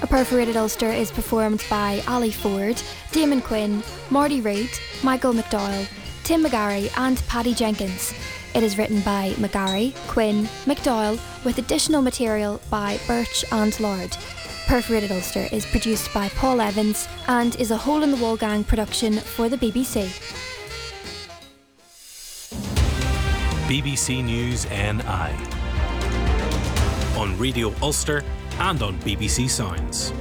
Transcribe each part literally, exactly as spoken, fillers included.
Perforated Ulster is performed by Ali Ford, Damon Quinn, Marty Reid, Michael McDowell, Tim McGarry and Paddy Jenkins. It is written by McGarry, Quinn, McDowell, with additional material by Birch and Lord. Perforated Ulster is produced by Paul Evans and is a Hole in the Wall Gang production for the B B C. B B C News N I on Radio Ulster and on B B C Sounds.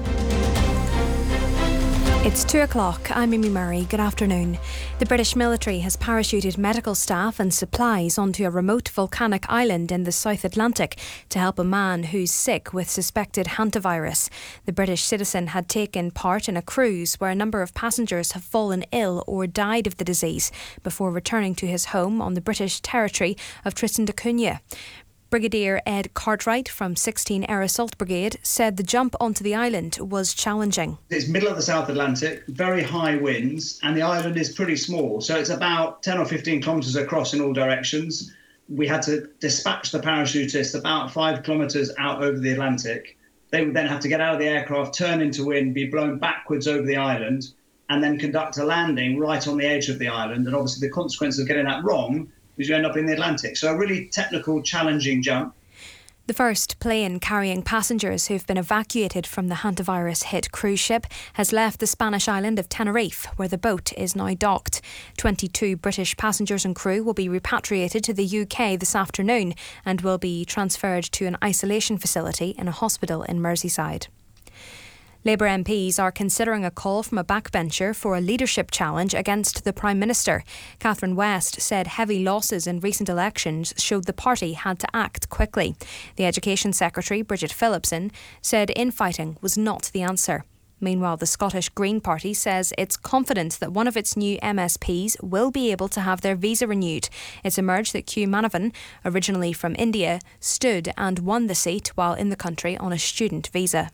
It's two o'clock. I'm Amy Murray. Good afternoon. The British military has parachuted medical staff and supplies onto a remote volcanic island in the South Atlantic to help a man who's sick with suspected hantavirus. The British citizen had taken part in a cruise where a number of passengers have fallen ill or died of the disease before returning to his home on the British territory of Tristan da Cunha. Brigadier Ed Cartwright from sixteen Air Assault Brigade said the jump onto the island was challenging. It's middle of the South Atlantic, very high winds, and the island is pretty small. So it's about ten or fifteen kilometres across in all directions. We had to dispatch the parachutists about five kilometres out over the Atlantic. They would then have to get out of the aircraft, turn into wind, be blown backwards over the island, and then conduct a landing right on the edge of the island. And obviously the consequence of getting that wrong is you end up in the Atlantic. So a really technical, challenging jump. The first plane carrying passengers who've been evacuated from the hantavirus-hit cruise ship has left the Spanish island of Tenerife, where the boat is now docked. twenty-two British passengers and crew will be repatriated to the U K this afternoon and will be transferred to an isolation facility in a hospital in Merseyside. Labour M Ps are considering a call from a backbencher for a leadership challenge against the Prime Minister. Catherine West said heavy losses in recent elections showed the party had to act quickly. The Education Secretary, Bridget Phillipson, said infighting was not the answer. Meanwhile, the Scottish Green Party says it's confident that one of its new M S Ps will be able to have their visa renewed. It's emerged that Hugh Manavan, originally from India, stood and won the seat while in the country on a student visa.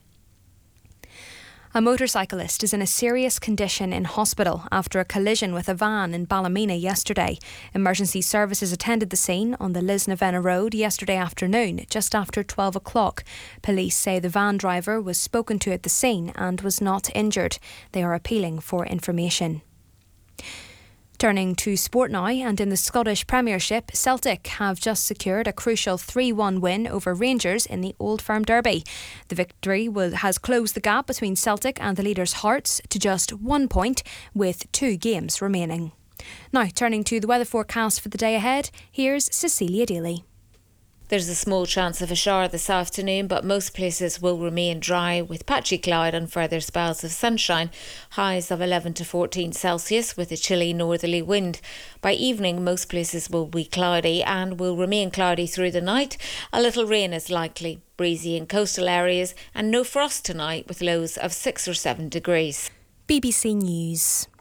A motorcyclist is in a serious condition in hospital after a collision with a van in Ballymena yesterday. Emergency services attended the scene on the Lisnavenna Road yesterday afternoon, just after twelve o'clock. Police say the van driver was spoken to at the scene and was not injured. They are appealing for information. Turning to sport now, and in the Scottish Premiership, Celtic have just secured a crucial three one win over Rangers in the Old Firm Derby. The victory will, has closed the gap between Celtic and the leaders' Hearts to just one point, with two games remaining. Now, turning to the weather forecast for the day ahead, here's Cecilia Daly. There's a small chance of a shower this afternoon, but most places will remain dry with patchy cloud and further spells of sunshine. Highs of eleven to fourteen Celsius with a chilly northerly wind. By evening, most places will be cloudy and will remain cloudy through the night. A little rain is likely. Breezy in coastal areas and no frost tonight with lows of six or seven degrees. B B C News.